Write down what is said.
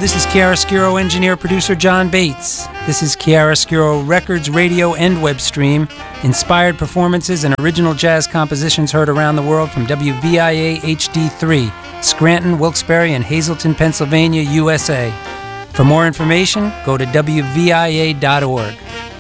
this is chiaroscuro engineer producer John Bates. This is Chiaroscuro Records radio and web stream. Inspired performances and original jazz compositions heard around the world from WVIA HD3, Scranton, Wilkes-Barre, and Hazleton, Pennsylvania, USA. For more information, go to WVIA.org.